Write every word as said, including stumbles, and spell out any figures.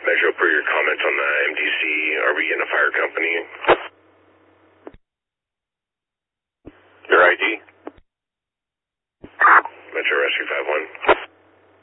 Metro, per your comments on the M D C, are we in a fire company? Your I D? Metro Rescue five one.